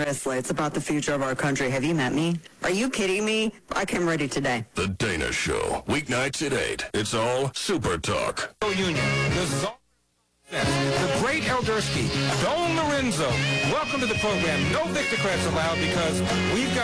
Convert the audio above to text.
Seriously, it's about the future of our country. Have you met me? Are you kidding me? I came ready today. The Dana Show, weeknights at 8. It's all Super Talk. Union. This is all the great Eldersky, Don Lorenzo. Welcome to the program. No Victor Crest allowed because we've got